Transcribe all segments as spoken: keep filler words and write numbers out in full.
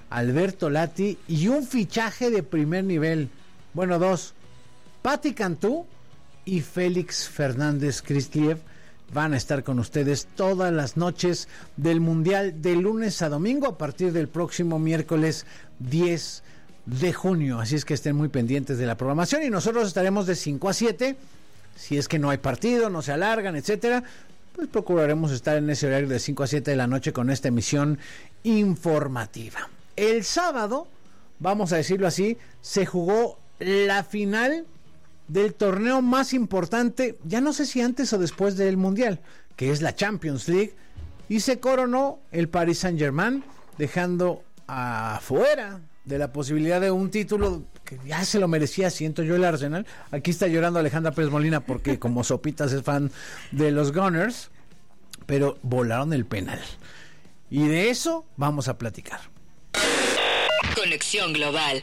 Alberto Lati y un fichaje de primer nivel. Bueno, dos. Pati Cantú y Félix Fernández Cristliev van a estar con ustedes todas las noches del Mundial, de lunes a domingo, a partir del próximo miércoles diez de junio. Así es que estén muy pendientes de la programación y nosotros estaremos de cinco a siete. Si es que no hay partido, no se alargan, etcétera, pues procuraremos estar en ese horario de cinco a siete de la noche con esta emisión informativa. El sábado, vamos a decirlo así, se jugó la final del torneo más importante, ya no sé si antes o después del Mundial, que es la Champions League, y se coronó el Paris Saint-Germain, dejando afuera de la posibilidad de un título que ya se lo merecía, siento yo, el Arsenal. Aquí está llorando Alejandra Pérez Molina porque como Sopitas es fan de los Gunners, pero volaron el penal. Y de eso vamos a platicar. Conexión Global.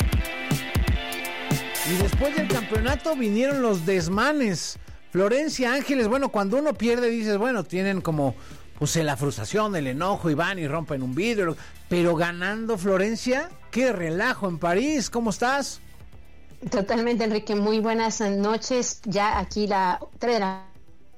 Y después del campeonato vinieron los desmanes. Florencia Ángeles, bueno, cuando uno pierde dices, bueno, tienen como pues la frustración, el enojo y van y rompen un vidrio, pero ganando Florencia, qué relajo en París. ¿Cómo estás? Totalmente, Enrique, muy buenas noches. Ya aquí la tres de la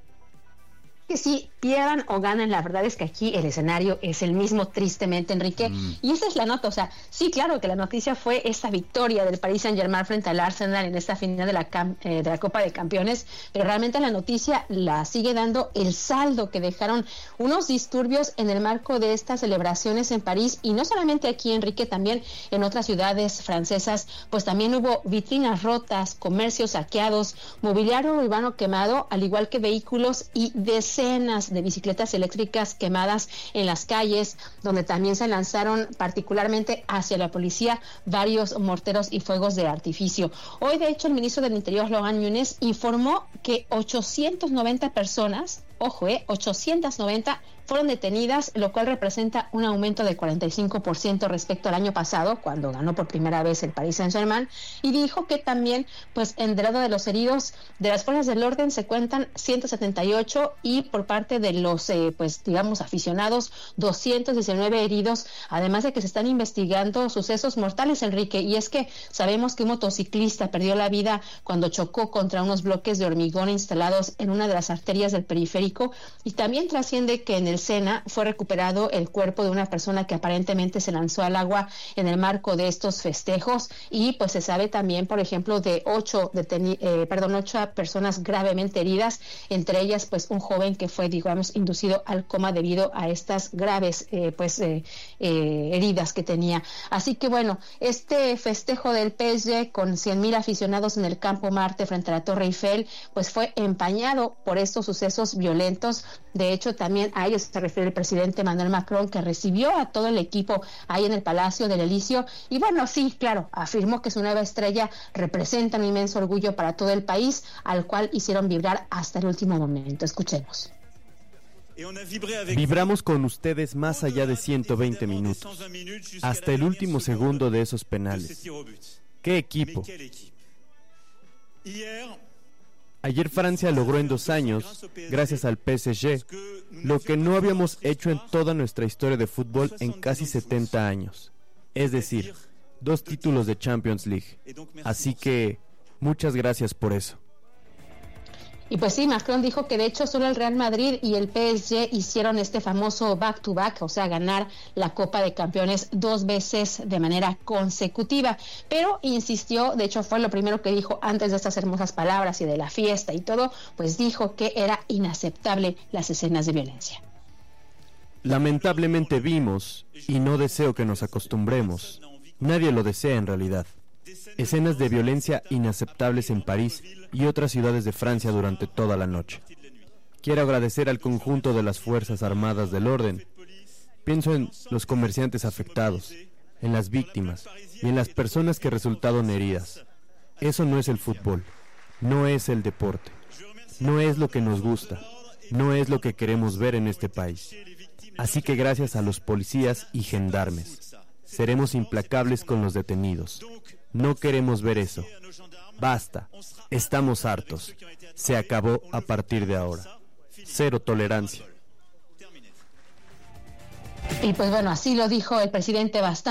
que sí, pierdan o ganen, la verdad es que aquí el escenario es el mismo, tristemente, Enrique, mm. y esa es la nota. O sea, sí, claro que la noticia fue esta victoria del Paris Saint-Germain frente al Arsenal en esta final de la, cam- eh, de la Copa de Campeones, pero realmente la noticia la sigue dando el saldo que dejaron unos disturbios en el marco de estas celebraciones en París, y no solamente aquí, Enrique, también en otras ciudades francesas, pues también hubo vitrinas rotas, comercios saqueados, mobiliario urbano quemado, al igual que vehículos y decenas de bicicletas eléctricas quemadas en las calles, donde también se lanzaron particularmente hacia la policía varios morteros y fuegos de artificio. Hoy, de hecho, el ministro del Interior, Laurent Nunez, informó que ochocientas noventa personas, ojo, eh, ochocientas noventa fueron detenidas, lo cual representa un aumento del cuarenta y cinco por ciento respecto al año pasado, cuando ganó por primera vez el Paris Saint-Germain, y dijo que también, pues, en el lado de los heridos de las fuerzas del orden se cuentan ciento setenta y ocho, y por parte de los, eh, pues, digamos, aficionados, doscientos diecinueve heridos, además de que se están investigando sucesos mortales, Enrique, y es que sabemos que un motociclista perdió la vida cuando chocó contra unos bloques de hormigón instalados en una de las arterias del periférico, y también trasciende que en el Sena fue recuperado el cuerpo de una persona que aparentemente se lanzó al agua en el marco de estos festejos, y pues se sabe también, por ejemplo, de ocho deteni- eh, perdón, ocho personas gravemente heridas, entre ellas pues un joven que fue, digamos, inducido al coma debido a estas graves eh, pues eh, eh, heridas que tenía. Así que bueno, este festejo del P S G con cien mil aficionados en el Campo Marte frente a la Torre Eiffel, pues fue empañado por estos sucesos violentos. De hecho, también a ellos se refiere el presidente Emmanuel Macron, que recibió a todo el equipo ahí en el Palacio del Elíseo, y bueno, sí, claro, afirmó que su nueva estrella representa un inmenso orgullo para todo el país, al cual hicieron vibrar hasta el último momento. Escuchemos. Vibramos con ustedes más allá de ciento veinte minutos, hasta el último segundo de esos penales. ¡Qué equipo! Ayer Francia logró en dos años, gracias al P S G, lo que no habíamos hecho en toda nuestra historia de fútbol en casi setenta años. Es decir, dos títulos de Champions League. Así que, muchas gracias por eso. Y pues sí, Macron dijo que de hecho solo el Real Madrid y el P S G hicieron este famoso back-to-back, o sea, ganar la Copa de Campeones dos veces de manera consecutiva. Pero insistió, de hecho fue lo primero que dijo antes de estas hermosas palabras y de la fiesta y todo, pues dijo que era inaceptable las escenas de violencia. Lamentablemente vimos, y no deseo que nos acostumbremos, nadie lo desea en realidad, escenas de violencia inaceptables en París y otras ciudades de Francia durante toda la noche. Quiero agradecer al conjunto de las Fuerzas Armadas del Orden. Pienso en los comerciantes afectados, en las víctimas y en las personas que resultaron heridas. Eso no es el fútbol, no es el deporte, no es lo que nos gusta, no es lo que queremos ver en este país. Así que gracias a los policías y gendarmes, seremos implacables con los detenidos. No queremos ver eso. Basta. Estamos hartos. Se acabó a partir de ahora. Cero tolerancia. Y pues bueno, así lo dijo el presidente bastante